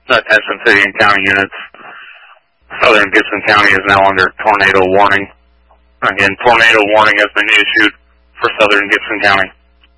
Attention city and county units. Southern Gibson County is now under tornado warning. Again, tornado warning has been issued for Southern Gibson County.